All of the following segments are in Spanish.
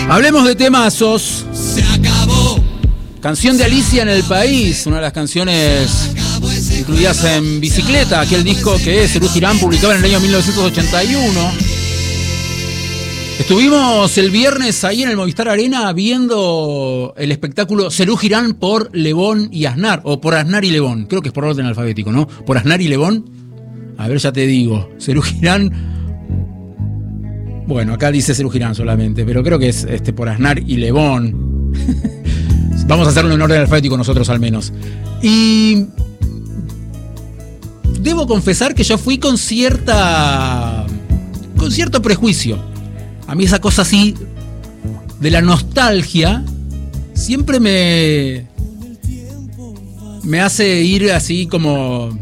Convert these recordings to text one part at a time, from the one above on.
Hablemos de temazos. Se acabó. Canción de Alicia en el País, una de las canciones incluidas en Bicicleta, aquel disco que Serú Girán publicaba en el año 1981. Estuvimos el viernes ahí en el Movistar Arena viendo el espectáculo Serú Girán por Lebón y Aznar, o por Aznar y Lebón, creo que es por orden alfabético, ¿no? Por Aznar y Lebón. A ver, ya te digo, Serú Girán. Bueno, acá dice Serú Girán solamente, pero creo que es por Aznar y Lebón. Vamos a hacerlo en orden alfabético nosotros al menos. Y debo confesar que yo fui con cierto prejuicio. A mí esa cosa así de la nostalgia siempre me hace ir así como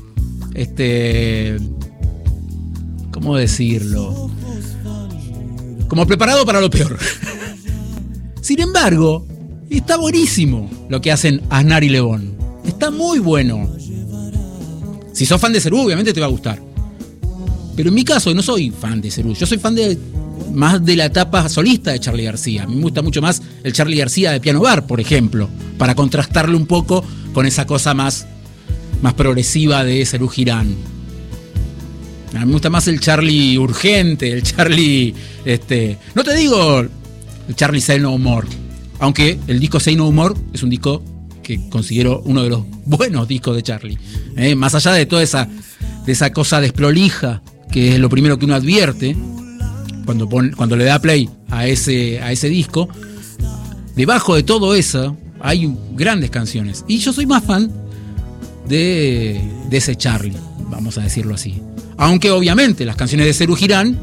¿cómo decirlo? Como preparado para lo peor. Sin embargo, está buenísimo lo que hacen Aznar y Lebón. Está muy bueno. Si sos fan de Serú, obviamente te va a gustar. Pero en mi caso, no soy fan de Serú. Yo soy fan más de la etapa solista de Charly García. A mí me gusta mucho más el Charly García de Piano Bar, por ejemplo, para contrastarlo un poco con esa cosa más progresiva de Serú Girán. A mí me gusta más el Charly urgente, el Charly... no te digo el Charly Say No More, aunque el disco Say No More es un disco que considero uno de los buenos discos de Charly. Más allá de toda esa cosa desprolija, que es lo primero que uno advierte cuando le da play a ese disco, debajo de todo eso hay grandes canciones. Y yo soy más fan de ese Charly, vamos a decirlo así. Aunque obviamente las canciones de Serú Girán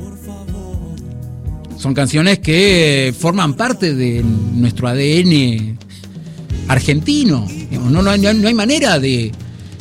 son canciones que forman parte de nuestro ADN argentino. No hay manera de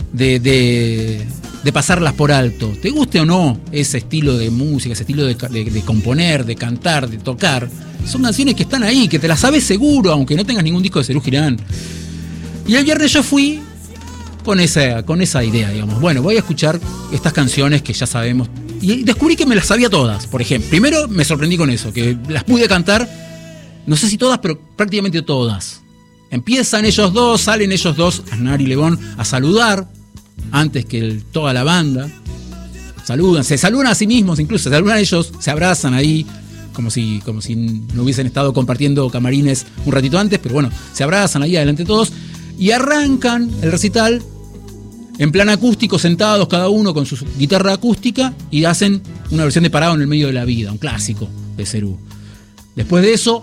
pasarlas por alto. Te guste o no ese estilo de música, ese estilo de componer, de cantar, de tocar, son canciones que están ahí, que te las sabes seguro, aunque no tengas ningún disco de Serú Girán. Y el viernes yo fui con esa idea, digamos. Bueno, voy a escuchar estas canciones que ya sabemos. Y descubrí que me las sabía todas, por ejemplo. Primero me sorprendí con eso, que las pude cantar, no sé si todas, pero prácticamente todas. Empiezan ellos dos, salen ellos dos, Aznar y Lebón, a saludar antes que toda la banda. Se saludan a sí mismos, incluso se saludan ellos, se abrazan ahí, como si no hubiesen estado compartiendo camarines un ratito antes, pero bueno, se abrazan ahí adelante todos y arrancan el recital en plan acústico, sentados cada uno con su guitarra acústica, y hacen una versión de Parado en el Medio de la Vida, un clásico de Serú. Después de eso,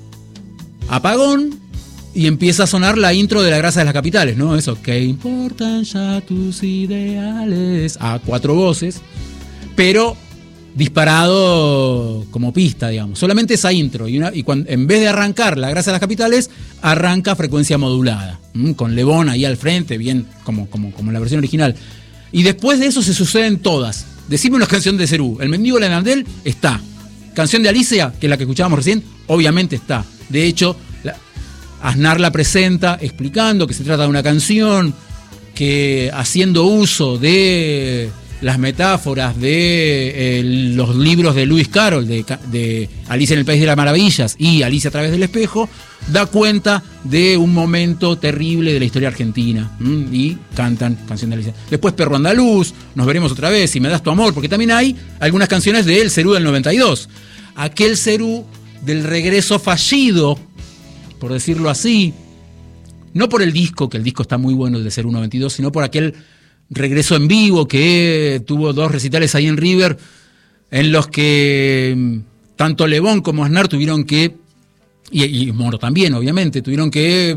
apagón, y empieza a sonar la intro de La Grasa de las Capitales, ¿no? Eso, ¿qué importan ya tus ideales? A 4 voces, pero disparado como pista, digamos. Solamente esa intro, y cuando, en vez de arrancar La Grasa de las Capitales, arranca Frecuencia Modulada, con Lebón ahí al frente, bien como la versión original. Y después de eso se suceden todas. Decime una canción de Serú. El Mendigo de la Nandel está. Canción de Alicia, que es la que escuchábamos recién, obviamente está. De hecho, Aznar la presenta explicando que se trata de una canción que, haciendo uso de las metáforas de los libros de Lewis Carroll, de Alicia en el País de las Maravillas y Alicia a través del espejo, da cuenta de un momento terrible de la historia argentina. Y cantan canción de Alicia. Después Perro Andaluz, Nos veremos otra vez, Si me das tu amor, porque también hay algunas canciones de El Serú del 92. Aquel Serú del regreso fallido, por decirlo así, no por el disco, que el disco está muy bueno, el de Serú 92, sino por aquel regreso en vivo que tuvo 2 recitales ahí en River, en los que tanto Lebón como Aznar tuvieron que, y Moro también obviamente, tuvieron que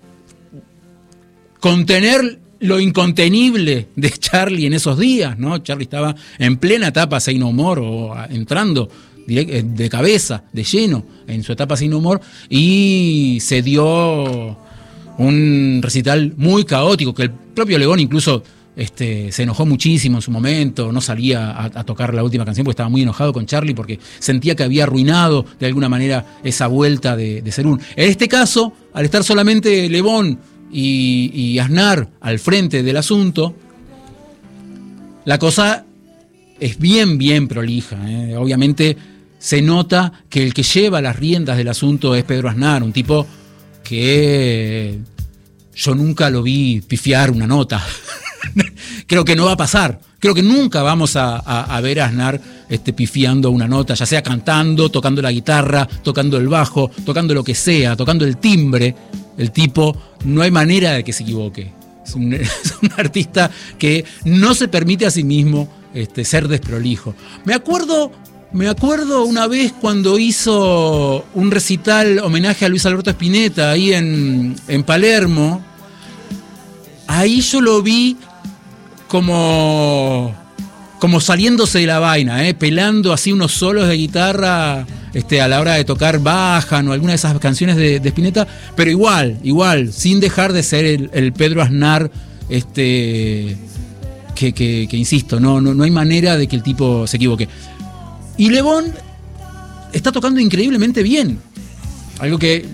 contener lo incontenible de Charly en esos días, ¿no? Charly estaba en plena etapa Say No More, o entrando de cabeza, de lleno, en su etapa Say No More, y se dio un recital muy caótico, que el propio Lebón incluso se enojó muchísimo en su momento, no salía a tocar la última canción porque estaba muy enojado con Charly, porque sentía que había arruinado de alguna manera esa vuelta de Serú. En este caso, al estar solamente Lebón y Aznar al frente del asunto, la cosa es bien prolija, ¿eh? Obviamente se nota que el que lleva las riendas del asunto es Pedro Aznar, un tipo que yo nunca lo vi pifiar una nota. Creo que no va a pasar. Creo que nunca vamos a ver a Aznar pifiando una nota, ya sea cantando, tocando la guitarra, tocando el bajo, tocando lo que sea, tocando el timbre. El tipo, no hay manera de que se equivoque. Es un artista que no se permite a sí mismo ser desprolijo. Me acuerdo una vez cuando hizo un recital homenaje a Luis Alberto Spinetta ahí en Palermo. Ahí yo lo vi como saliéndose de la vaina, pelando así unos solos de guitarra a la hora de tocar Bajan o alguna de esas canciones de Spinetta, pero igual, sin dejar de ser el Pedro Aznar, que insisto, no hay manera de que el tipo se equivoque. Y Le Bon está tocando increíblemente bien, algo que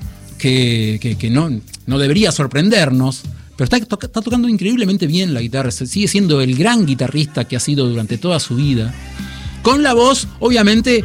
no debería sorprendernos. Pero está tocando increíblemente bien la guitarra. Sigue siendo el gran guitarrista que ha sido durante toda su vida. Con la voz, obviamente,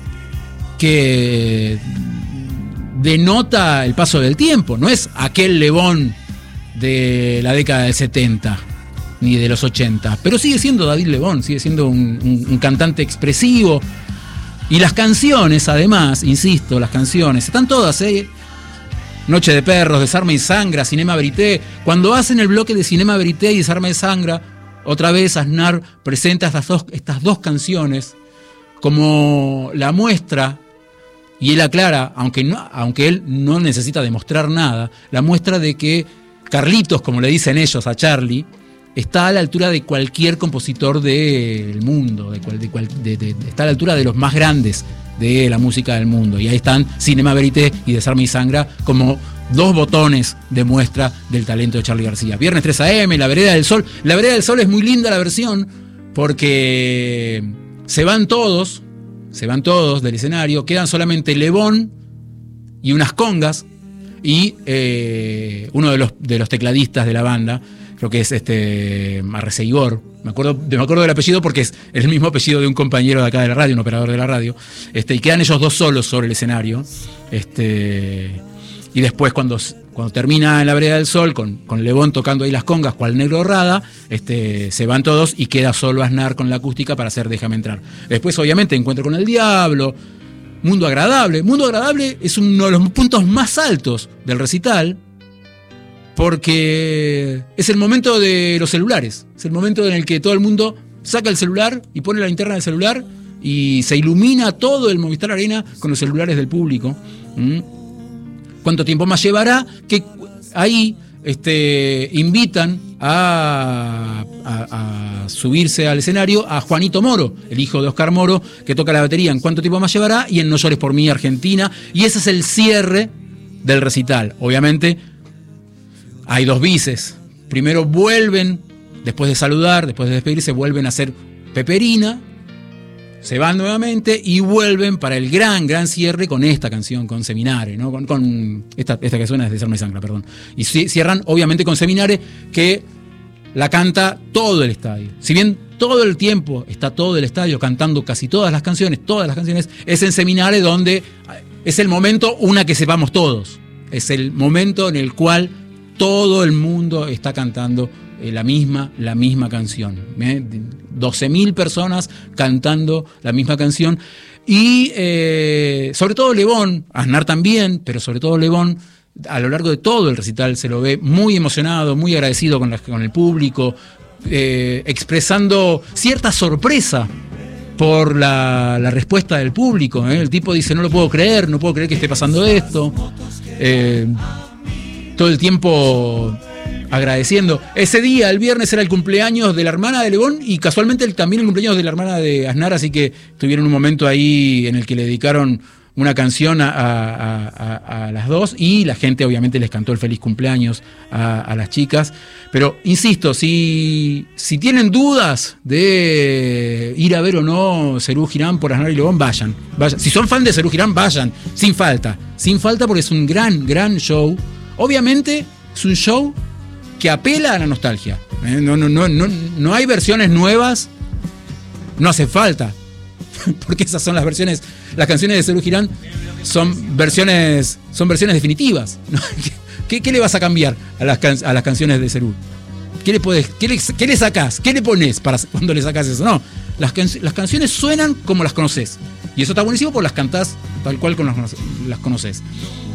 que denota el paso del tiempo. No es aquel Le Bon de la década del 70 ni de los 80. Pero sigue siendo David Le Bon. Sigue siendo un cantante expresivo. Y las canciones, además, insisto, las canciones, están todas, Noche de Perros, Desarma y Sangra, Cinema Verité. Cuando hacen el bloque de Cinema Verité y Desarma y Sangra, otra vez Aznar presenta estas dos canciones como la muestra, y él aclara, aunque él no necesita demostrar nada, la muestra de que Carlitos, como le dicen ellos a Charlie, está a la altura de cualquier compositor del mundo, está a la altura de los más grandes de la música del mundo. Y ahí están Cinema Verité y Desarma y Sangra como dos botones de muestra del talento de Charly García. Viernes 3 AM, La Vereda del Sol. La Vereda del Sol es muy linda la versión porque se van todos del escenario, quedan solamente Le Bon y unas congas y uno de los tecladistas de la banda, creo que es Arreceibor. Me acuerdo del apellido porque es el mismo apellido de un compañero de acá de la radio, un operador de la radio. Y quedan ellos dos solos sobre el escenario. Y después cuando termina en La Vereda del Sol, con Le Bon tocando ahí las congas, cual Negro Rada, se van todos y queda solo Aznar con la acústica para hacer Déjame Entrar. Después, obviamente, Encuentro con el Diablo, Mundo Agradable. Mundo Agradable es uno de los puntos más altos del recital, porque es el momento de los celulares. Es el momento en el que todo el mundo saca el celular y pone la linterna del celular y se ilumina todo el Movistar Arena con los celulares del público. ¿Cuánto tiempo más llevará? Que ahí invitan a subirse al escenario a Juanito Moro, el hijo de Oscar Moro, que toca la batería en Cuánto tiempo más llevará y en No llores por mí, Argentina. Y ese es el cierre del recital. Obviamente hay dos bises. Primero vuelven, después de saludar, después de despedirse, vuelven a hacer Peperina, se van nuevamente y vuelven para el gran cierre con esta canción, con Seminare, ¿no? Con esta que suena es de Desarma y Sangra, perdón. Y cierran obviamente con Seminare, que la canta todo el estadio. Si bien todo el tiempo está todo el estadio cantando casi todas las canciones, es en Seminare donde es el momento, una que sepamos todos. Es el momento en el cual todo el mundo está cantando la misma canción. 12.000 personas cantando la misma canción. Y sobre todo Le Bon, Aznar también, pero sobre todo Le Bon, a lo largo de todo el recital se lo ve muy emocionado, muy agradecido con el público, expresando cierta sorpresa por la respuesta del público. El tipo dice, no puedo creer que esté pasando esto. Todo el tiempo agradeciendo. Ese día, el viernes, era el cumpleaños de la hermana de Le Bon y casualmente también el cumpleaños de la hermana de Aznar, así que tuvieron un momento ahí en el que le dedicaron una canción a las dos y la gente obviamente les cantó el feliz cumpleaños a las chicas. Pero insisto, si tienen dudas de ir a ver o no Serú Girán por Aznar y Le Bon, vayan. Si son fan de Serú Girán, vayan, sin falta porque es un gran show. Obviamente es un show que apela a la nostalgia. No hay versiones nuevas, no hace falta. porque esas son las versiones, las canciones de Serú Girán son versiones definitivas, ¿no? ¿Qué le vas a cambiar a las canciones de Serú? ¿Qué le sacás? ¿Qué le pones para cuando le sacás eso? No, las canciones suenan como las conoces. Y eso está buenísimo porque las cantás tal cual como las conoces.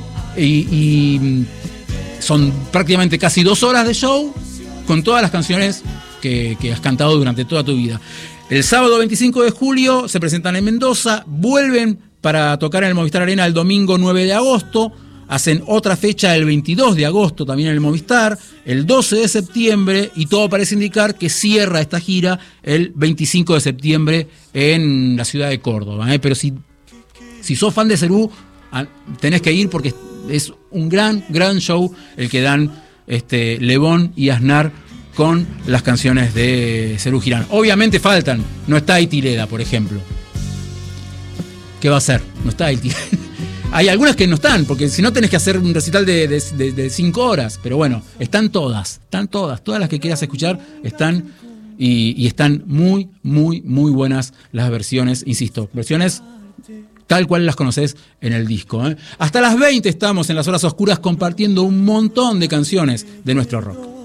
Y son prácticamente casi 2 horas de show con todas las canciones que has cantado durante toda tu vida. El sábado 25 de julio se presentan en Mendoza, vuelven para tocar en el Movistar Arena el domingo 9 de agosto, hacen otra fecha el 22 de agosto también en el Movistar, el 12 de septiembre, y todo parece indicar que cierra esta gira el 25 de septiembre en la ciudad de Córdoba. Pero si sos fan de Serú, tenés que ir porque es un gran show el que dan Lebón y Aznar con las canciones de Serú Girán. Obviamente faltan, no está Itileda, por ejemplo. ¿Qué va a hacer? No está Itileda. Hay algunas que no están, porque si no tenés que hacer un recital de 5 horas. Pero bueno, están todas las que quieras escuchar están, y están muy buenas las versiones, insisto, versiones tal cual las conoces en el disco. Hasta las 20 estamos en las horas oscuras compartiendo un montón de canciones de nuestro rock.